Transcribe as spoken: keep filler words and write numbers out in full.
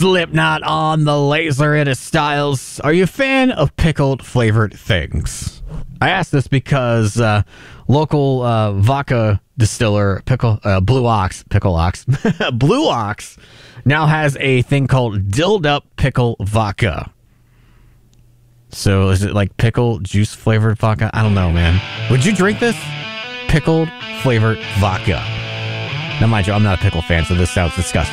Slipknot on the laser. It is Styles. Are you a fan of pickled flavored things? I ask this because uh, local uh, vodka distiller, pickle uh, Blue Ox, Pickle Ox, Blue Ox now has a thing called Dilled Up Pickle Vodka. So is it like pickle juice flavored vodka? I don't know, man. Would you drink this? Pickled flavored vodka. Now, mind you, I'm not a pickle fan, so this sounds disgusting.